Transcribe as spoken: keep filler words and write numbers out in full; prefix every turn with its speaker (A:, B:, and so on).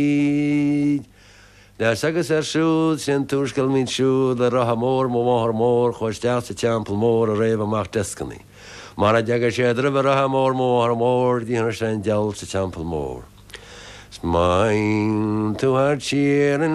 A: Nes agus ar siúd sin túscail mín siúd le ratha mór mó máthar mór chuisteach sa teampall mór a réomh amach descannaí. Mar a deagar sé dribh ratha mór mór mór díonar sé deall sa teampall mór. Smain tú ar tíar